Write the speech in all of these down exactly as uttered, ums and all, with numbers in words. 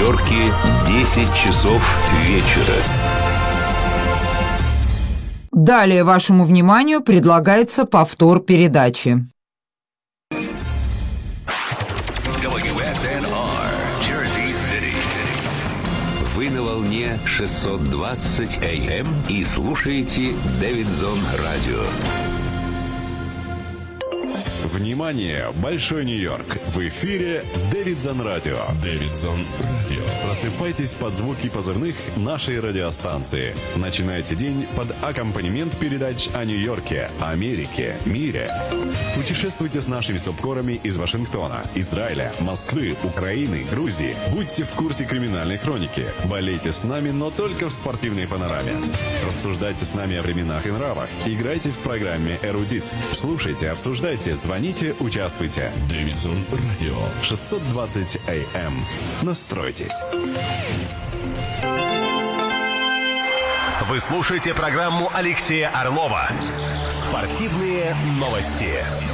Нью-Йорке десять часов вечера. Далее вашему вниманию предлагается повтор передачи. дабл ю эс эн ар, Jersey City. Вы на волне шестьсот двадцать эй эм и слушаете Дэвидсон Радио. Внимание, Большой Нью-Йорк! В эфире Дэвидсон Радио. Дэвидсон Радио. Просыпайтесь под звуки позывных нашей радиостанции. Начинайте день под аккомпанемент передач о Нью-Йорке, Америке, мире. Путешествуйте с нашими субкорами из Вашингтона, Израиля, Москвы, Украины, Грузии. Будьте в курсе криминальной хроники. Болейте с нами, но только в спортивной панораме. Рассуждайте с нами о временах и нравах. Играйте в программе «Эрудит». Слушайте, обсуждайте, звоните, участвуйте. Дэвидсон Радио. шестьсот двадцать эй эм. Настройтесь. Вы слушаете программу Алексея Орлова «Спортивные новости».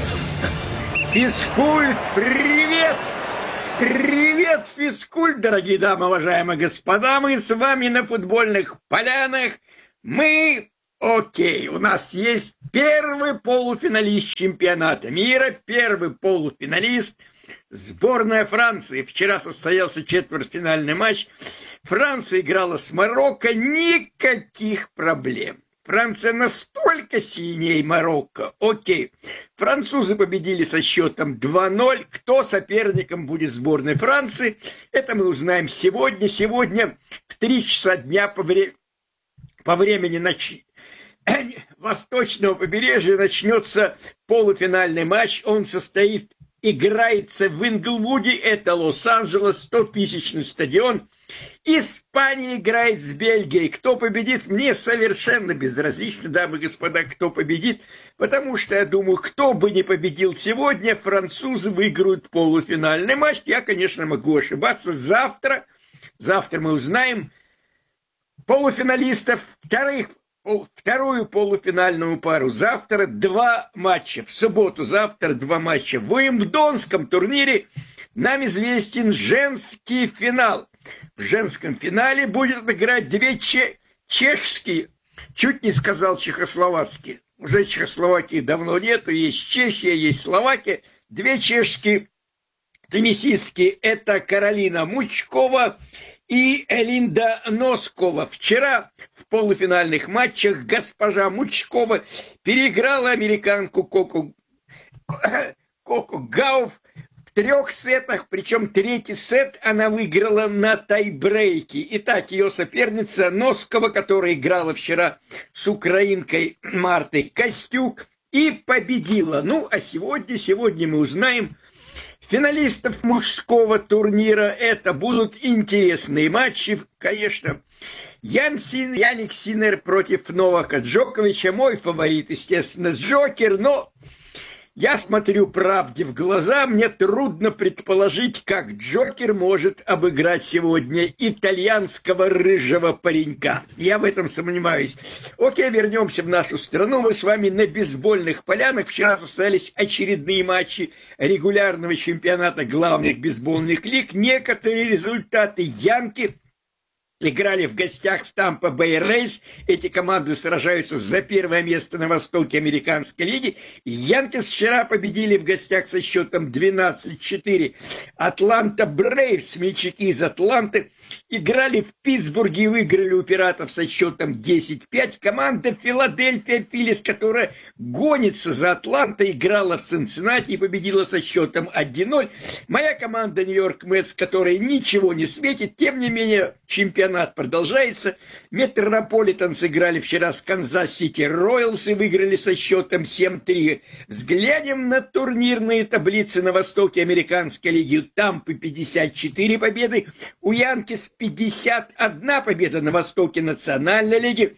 Физкульт, привет! Привет, физкульт, дорогие дамы, уважаемые господа. Мы с вами на футбольных полянах. Мы, окей, у нас есть первый полуфиналист чемпионата мира, первый полуфиналист, сборная Франции. Вчера состоялся четвертьфинальный матч. Франция играла с Марокко, никаких проблем. Франция настолько сильнее Марокко. Окей. Французы победили со счетом два ноль. Кто соперником будет сборной Франции, это мы узнаем сегодня. Сегодня в три часа дня по, вре... по времени ночи восточного побережья начнется полуфинальный матч. Он состоит, играется в Инглвуде, это Лос-Анджелес, стотысячный стадион. Испания играет с Бельгией. Кто победит, мне совершенно безразлично, дамы и господа, кто победит. Потому что я думаю, кто бы ни победил сегодня, французы выиграют полуфинальный матч. Я, конечно, могу ошибаться. Завтра, завтра мы узнаем полуфиналистов, вторых, вторую полуфинальную пару. Завтра два матча. В субботу завтра два матча. В Уимблдонском турнире нам известен женский финал. В женском финале будет играть две че- чешские, чуть не сказал чехословацкие. Уже Чехословакии давно нету, есть Чехия, есть Словакия. Две чешские теннисистки, это Каролина Мучкова и Элинда Носкова. Вчера в полуфинальных матчах госпожа Мучкова переиграла американку Коко, Коко Гауф в трех сетах, причем третий сет она выиграла на тайбрейке. Итак, ее соперница Носкова, которая играла вчера с украинкой Мартой Костюк, и победила. Ну, а сегодня, сегодня мы узнаем финалистов мужского турнира. Это будут интересные матчи, конечно. Ян Син, Яник Синер против Новака Джоковича. Мой фаворит, естественно, Джокер, но я смотрю правде в глаза, мне трудно предположить, как Джокер может обыграть сегодня итальянского рыжего паренька. Я в этом сомневаюсь. Окей, вернемся в нашу страну. Мы с вами на бейсбольных полянах. Вчера состоялись очередные матчи регулярного чемпионата главных бейсбольных лиг. Некоторые результаты: Янки играли в гостях с Тампа Бэй Рейс. Эти команды сражаются за первое место на востоке американской лиги. Янкис вчера победили в гостях со счетом двенадцать четыре. Атланта Брейвс, мячики из Атланты, играли в Питтсбурге и выиграли у пиратов со счетом десять пять. Команда Филадельфия Филлис, которая гонится за Атлантой, играла в Цинциннати и победила со счетом один ноль. Моя команда Нью-Йорк Мэтс, которая ничего не светит, тем не менее чемпионат продолжается. Метрополитанс играли вчера с Канзас-Сити Роялс и выиграли со счетом семь три. Взглянем на турнирные таблицы на востоке американской лиги. У Тампы пятьдесят четыре победы, у Янкис пятьдесят одна победа на востоке национальной лиги.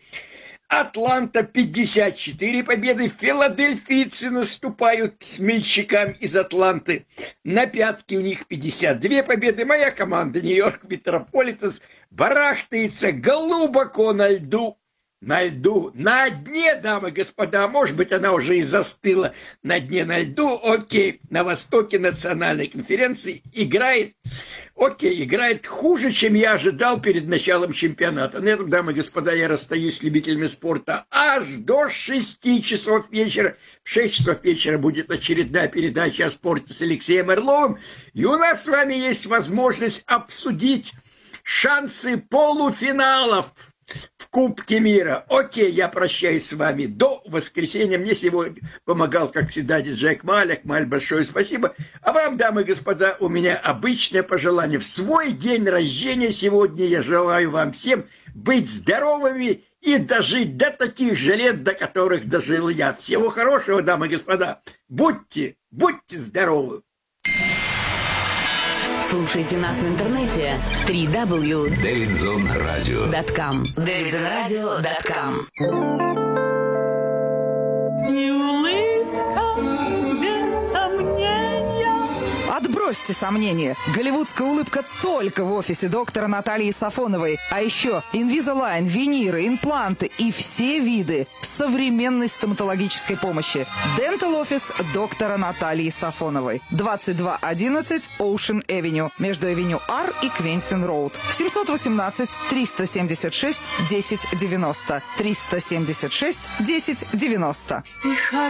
Атланта пятьдесят четыре победы, филадельфийцы наступают смельчакам из Атланты. На пятки у них пятьдесят две победы. Моя команда Нью-Йорк Метрополитенс барахтается глубоко на льду. На льду, на дне, дамы и господа, может быть, она уже и застыла на дне, на льду. Окей, на востоке национальной конференции играет Окей, играет хуже, чем я ожидал перед началом чемпионата. На этом, дамы и господа, я расстаюсь с любителями спорта аж до шести часов вечера. В шесть часов вечера будет очередная передача о спорте с Алексеем Орловым. И у нас с вами есть возможность обсудить шансы полуфиналов в Кубке мира. Окей, я прощаюсь с вами до воскресенья. Мне сегодня помогал, как всегда, диджей Акмаль. Акмаль, большое спасибо. А вам, дамы и господа, у меня обычное пожелание. В свой день рождения сегодня я желаю вам всем быть здоровыми и дожить до таких же лет, до которых дожил я. Всего хорошего, дамы и господа. Будьте, будьте здоровы. Слушайте нас в интернете дабл ю дабл ю дабл ю точка дэвид зон радио точка ком дэвид зон радио точка ком. Отбросьте сомнения. Голливудская улыбка только в офисе доктора Натальи Сафоновой. А еще Invisalign, виниры, импланты и все виды современной стоматологической помощи. Dental Office доктора Натальи Сафоновой. двадцать два одиннадцать Ocean Avenue. Между Авеню Ар и Квентин Роуд. семьсот восемнадцать триста семьдесят шесть десять девяносто. триста семьдесят шесть десять девяносто.